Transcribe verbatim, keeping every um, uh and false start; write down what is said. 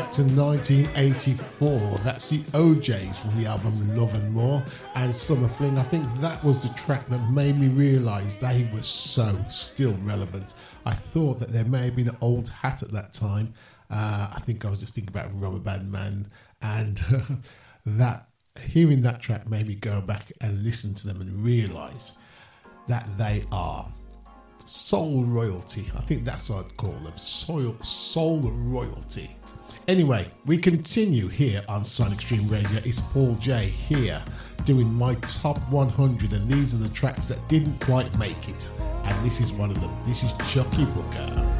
back to nineteen eighty-four. That's the O Js from the album Love and More and Summer Fling. I think that was the track that made me realise they were so still relevant. I thought that there may have been an old hat at that time. Uh, I think I was just thinking about Rubber Band Man, and that hearing that track made me go back and listen to them and realise that they are soul royalty. I think that's what I'd call them, soul, soul royalty. Anyway, we continue here on Sonic Stream Radio. It's Paul J here doing my top one hundred, and these are the tracks that didn't quite make it. And this is one of them. This is Chucky Booker.